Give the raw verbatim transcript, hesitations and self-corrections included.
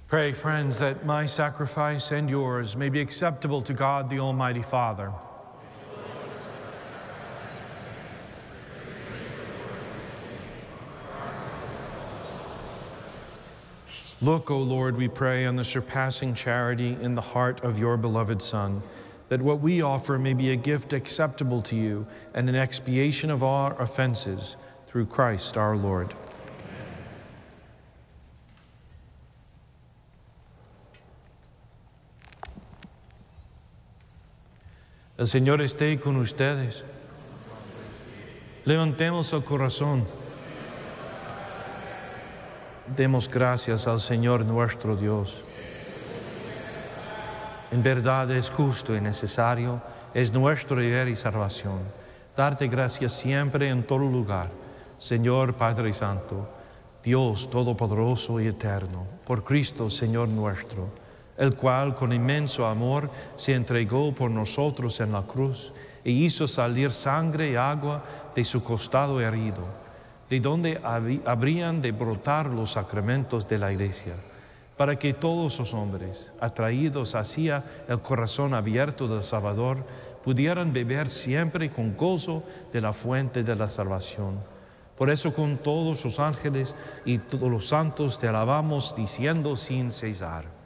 Pray, friends, that my sacrifice and yours may be acceptable to God, the Almighty Father. Look, O Lord, we pray, on the surpassing charity in the heart of your beloved Son, that what we offer may be a gift acceptable to you and an expiation of our offenses, through Christ our Lord. El Señor esté con ustedes. Levantemos el corazón. Demos gracias al Señor nuestro Dios. En verdad es justo y necesario, es nuestro deber y salvación, darte gracias siempre en todo lugar, Señor Padre Santo, Dios Todopoderoso y Eterno, por Cristo Señor nuestro, el cual con inmenso amor se entregó por nosotros en la cruz e hizo salir sangre y agua de su costado herido, de donde habrían de brotar los sacramentos de la Iglesia, para que todos los hombres, atraídos hacia el corazón abierto del Salvador, pudieran beber siempre con gozo de la fuente de la salvación. Por eso con todos los ángeles y todos los santos te alabamos, diciendo sin cesar: